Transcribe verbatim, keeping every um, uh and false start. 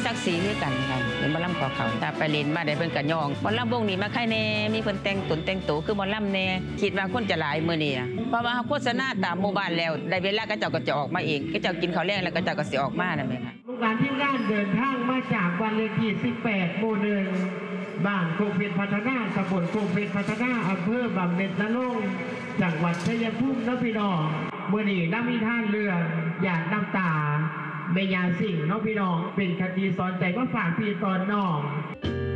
ศักดิ์ศรีด้วยกันค่ะเห็นหมอลำขอเขาถ้าไปเล่นมาได้เพิ่นก็ย่องหมอลำวงนี้มาใครแน่มีเพิ่นแต่งตนแต่งตัวคือหมอลำแน่คิดว่าคนจะหลายมื้อนี้เพราะว่าโฆษณาตามหมู่บ้านแล้วได้เวลาก็เจ้าก็จะออกมาเองก็เจ้ากินข้าวแลงแล้วก็เจ้าก็สิออกมานั่นแหละค่ะลูกหลานที่งานเดินทางมาจากวันเลขที่สิบแปดหมู่หนึ่งบ้านโคกเพชรพัฒนาตำบลโคกเพชรพัฒนาอำเภอบำเหน็จนรงค์จังหวัดชัยภูมิน้องพี่น้องเมื่อนี้น้ำมีท่านเรือหยาดน้ำตาเมยาสิ่งน้องพี่น้องเป็นคดีสอนใจก็ฝากพี่ตอนน้อง